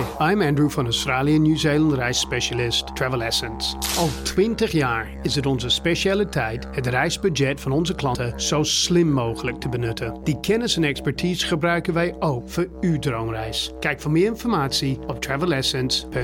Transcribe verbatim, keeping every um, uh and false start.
I'm Andrew van Australië Nieuw-Zeeland reisspecialist Travel Essence. Al twintig jaar is het onze specialiteit het reisbudget van onze klanten zo slim mogelijk te benutten. Die kennis en expertise gebruiken wij ook voor uw droomreis. Kijk voor meer informatie op travel essence punt